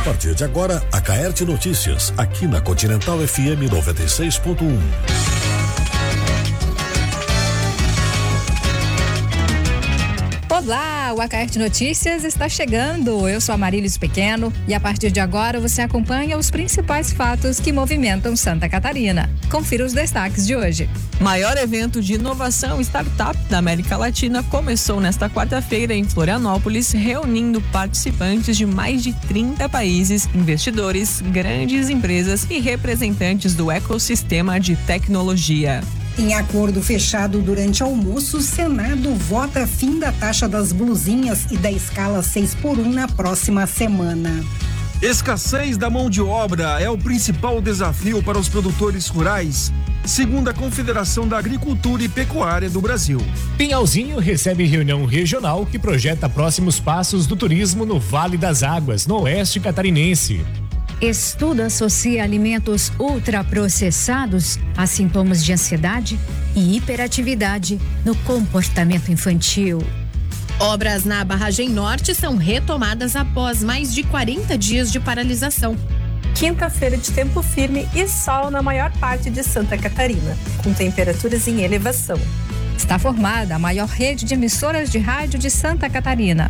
partir de agora, a Caerte Notícias, aqui na Continental FM 96.1. Olá, o Caerte Notícias está chegando. Eu sou a Marílis Pequeno e a partir de agora você acompanha os principais fatos que movimentam Santa Catarina. Confira os destaques de hoje. Maior evento de inovação startup da América Latina começou nesta quarta-feira em Florianópolis, reunindo participantes de mais de 30 países, investidores, grandes empresas e representantes do ecossistema de tecnologia. Em acordo fechado durante almoço, o Senado vota fim da taxa das blusinhas e da escala 6x1 na próxima semana. Escassez da mão de obra é o principal desafio para os produtores rurais, segundo a Confederação da Agricultura e Pecuária do Brasil. Pinhalzinho recebe reunião regional que projeta próximos passos do turismo no Vale das Águas, no oeste catarinense. Estudo associa alimentos ultraprocessados a sintomas de ansiedade e hiperatividade no comportamento infantil. Obras na Barragem Norte são retomadas após mais de 40 dias de paralisação. Quinta-feira de tempo firme e sol na maior parte de Santa Catarina, com temperaturas em elevação. Está formada a maior rede de emissoras de rádio de Santa Catarina.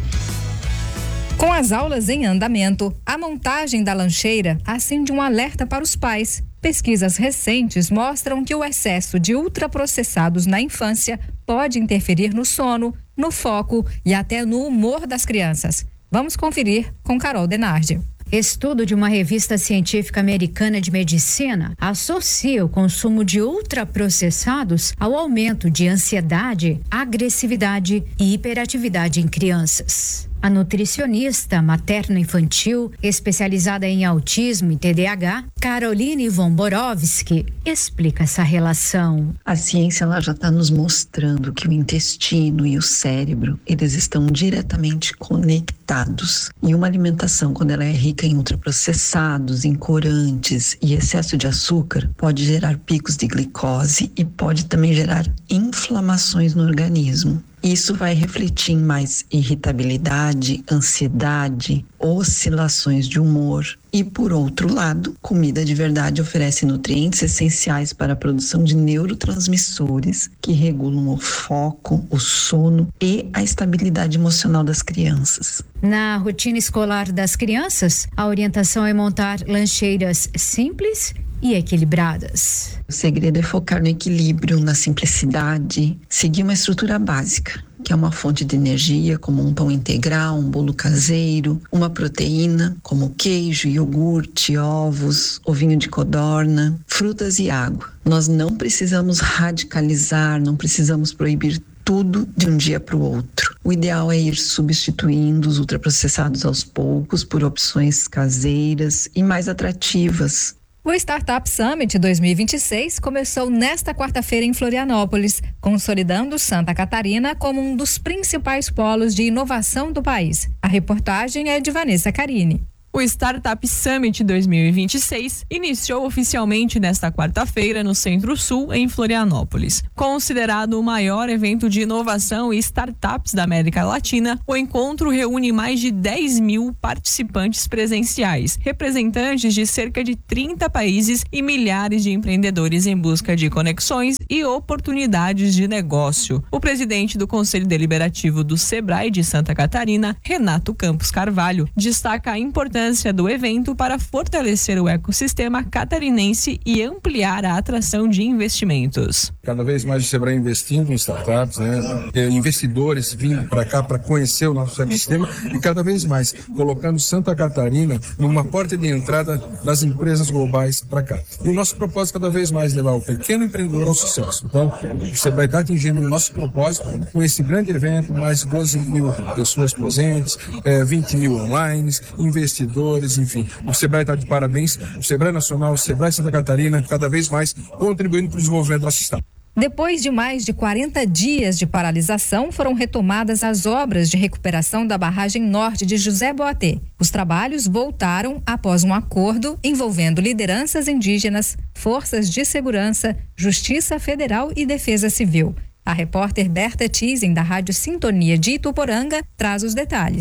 Com as aulas em andamento, a montagem da lancheira acende um alerta para os pais. Pesquisas recentes mostram que o excesso de ultraprocessados na infância pode interferir no sono, no foco e até no humor das crianças. Vamos conferir com Carol Denardi. Estudo de uma revista científica americana de medicina associa o consumo de ultraprocessados ao aumento de ansiedade, agressividade e hiperatividade em crianças. A nutricionista materno-infantil, especializada em autismo e TDAH, Caroline von Borowski, explica essa relação. A ciência ela já está nos mostrando que o intestino e o cérebro, eles estão diretamente conectados. E uma alimentação, quando ela é rica em ultraprocessados, em corantes e excesso de açúcar, pode gerar picos de glicose e pode também gerar inflamações no organismo. Isso vai refletir em mais irritabilidade, ansiedade, oscilações de humor. E, por outro lado, comida de verdade oferece nutrientes essenciais para a produção de neurotransmissores que regulam o foco, o sono e a estabilidade emocional das crianças. Na rotina escolar das crianças, a orientação é montar lancheiras simples e equilibradas. O segredo é focar no equilíbrio, na simplicidade, seguir uma estrutura básica, que é uma fonte de energia, como um pão integral, um bolo caseiro, uma proteína, como queijo, iogurte, ovos, ovinho de codorna, frutas e água. Nós não precisamos radicalizar, não precisamos proibir tudo de um dia para o outro. O ideal é ir substituindo os ultraprocessados aos poucos por opções caseiras e mais atrativas. O Startup Summit 2026 começou nesta quarta-feira em Florianópolis, consolidando Santa Catarina como um dos principais polos de inovação do país. A reportagem é de Vanessa Carini. O Startup Summit 2026 iniciou oficialmente nesta quarta-feira no Centro-Sul, em Florianópolis. Considerado o maior evento de inovação e startups da América Latina, o encontro reúne mais de 10 mil participantes presenciais, representantes de cerca de 30 países e milhares de empreendedores em busca de conexões e oportunidades de negócio. O presidente do Conselho Deliberativo do Sebrae de Santa Catarina, Renato Campos Carvalho, destaca a importância do evento para fortalecer o ecossistema catarinense e ampliar a atração de investimentos. Cada vez mais o Sebrae investindo em startups, investidores vindo para cá para conhecer o nosso ecossistema e cada vez mais colocando Santa Catarina numa porta de entrada das empresas globais para cá. E o nosso propósito cada vez mais é levar o pequeno empreendedor ao sucesso. Então, o Sebrae está atingindo o nosso propósito com esse grande evento, mais 12 mil pessoas presentes, 20 mil online, investidores, enfim. O Sebrae está de parabéns, o Sebrae Nacional, o Sebrae Santa Catarina, cada vez mais contribuindo para o desenvolvimento do nosso estado. Depois de mais de 40 dias de paralisação, foram retomadas as obras de recuperação da barragem norte de José Boatê. Os trabalhos voltaram após um acordo envolvendo lideranças indígenas, forças de segurança, Justiça Federal e Defesa Civil. A repórter Berta Thyssen, da Rádio Sintonia de Ituporanga, traz os detalhes.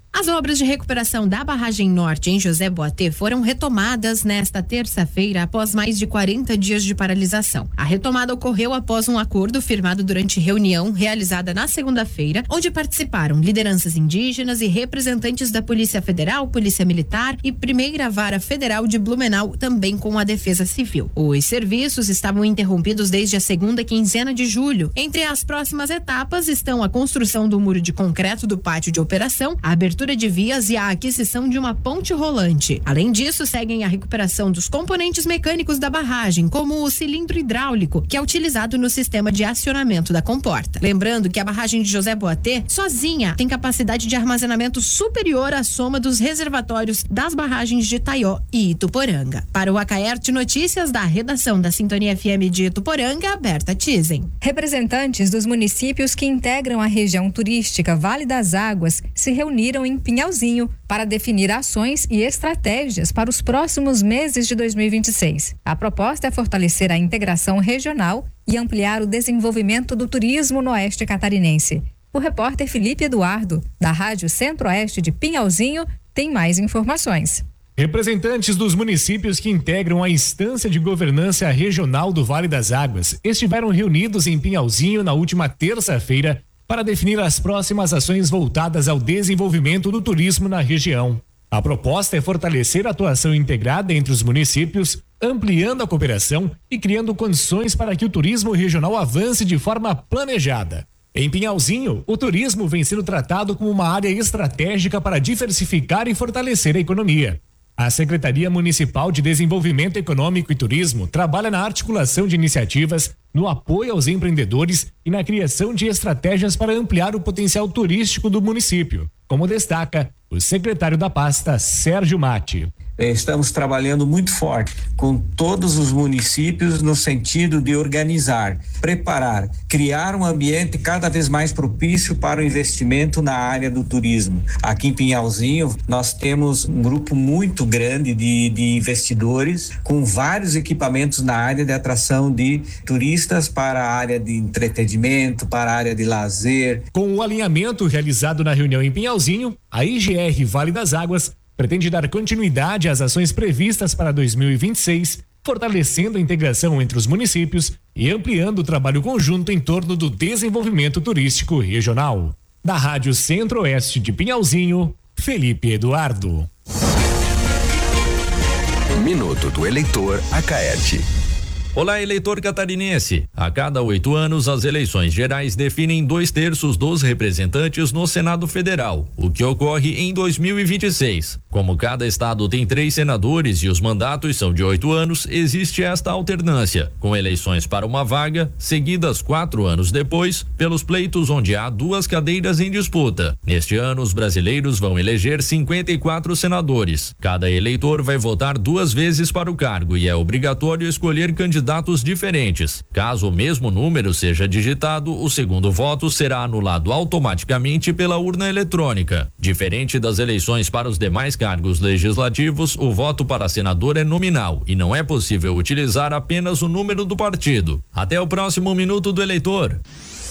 As obras de recuperação da barragem norte em José Boatê foram retomadas nesta terça-feira após mais de 40 dias de paralisação. A retomada ocorreu após um acordo firmado durante reunião realizada na segunda-feira, onde participaram lideranças indígenas e representantes da Polícia Federal, Polícia Militar e Primeira Vara Federal de Blumenau, também com a Defesa Civil. Os serviços estavam interrompidos desde a segunda quinzena de julho. Entre as próximas etapas estão a construção do muro de concreto do pátio de operação, a abertura de vias e a aquisição de uma ponte rolante. Além disso, seguem a recuperação dos componentes mecânicos da barragem, como o cilindro hidráulico, que é utilizado no sistema de acionamento da comporta. Lembrando que a barragem de José Boatê, sozinha, tem capacidade de armazenamento superior à soma dos reservatórios das barragens de Itaió e Ituporanga. Para o Acaerte Notícias, da redação da Sintonia FM de Ituporanga, Berta Tizen. Representantes dos municípios que integram a região turística Vale das Águas se reuniram em Pinhalzinho para definir ações e estratégias para os próximos meses de 2026. A proposta é fortalecer a integração regional e ampliar o desenvolvimento do turismo no oeste catarinense. O repórter Felipe Eduardo, da Rádio Centro-Oeste de Pinhalzinho, tem mais informações. Representantes dos municípios que integram a instância de governança regional do Vale das Águas estiveram reunidos em Pinhalzinho na última terça-feira para definir as próximas ações voltadas ao desenvolvimento do turismo na região. A proposta é fortalecer a atuação integrada entre os municípios, ampliando a cooperação e criando condições para que o turismo regional avance de forma planejada. Em Pinhalzinho, o turismo vem sendo tratado como uma área estratégica para diversificar e fortalecer a economia. A Secretaria Municipal de Desenvolvimento Econômico e Turismo trabalha na articulação de iniciativas, no apoio aos empreendedores e na criação de estratégias para ampliar o potencial turístico do município, como destaca o secretário da pasta, Sérgio Matti. Estamos trabalhando muito forte com todos os municípios no sentido de organizar, preparar, criar um ambiente cada vez mais propício para o investimento na área do turismo. Aqui em Pinhalzinho, nós temos um grupo muito grande de investidores com vários equipamentos na área de atração de turistas para a área de entretenimento, para a área de lazer. Com o alinhamento realizado na reunião em Pinhalzinho, a IGR Vale das Águas pretende dar continuidade às ações previstas para 2026, fortalecendo a integração entre os municípios e ampliando o trabalho conjunto em torno do desenvolvimento turístico regional. Da Rádio Centro-Oeste de Pinhalzinho, Felipe Eduardo. Minuto do Eleitor Acaerte. Olá, eleitor catarinense. A cada 8 anos, as eleições gerais definem 2/3 dos representantes no Senado Federal, o que ocorre em 2026. Como cada estado tem 3 senadores e os mandatos são de 8 anos, existe esta alternância, com eleições para uma vaga, seguidas 4 anos depois, pelos pleitos onde há 2 cadeiras em disputa. Neste ano, os brasileiros vão eleger 54 senadores. Cada eleitor vai votar 2 vezes para o cargo e é obrigatório escolher candidatos diferentes. Caso o mesmo número seja digitado, o segundo voto será anulado automaticamente pela urna eletrônica. Diferente das eleições para os demais cargos legislativos, o voto para senador é nominal e não é possível utilizar apenas o número do partido. Até o próximo Minuto do Eleitor.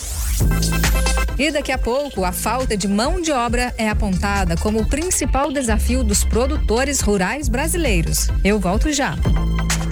E daqui a pouco, a falta de mão de obra é apontada como o principal desafio dos produtores rurais brasileiros. Eu volto já.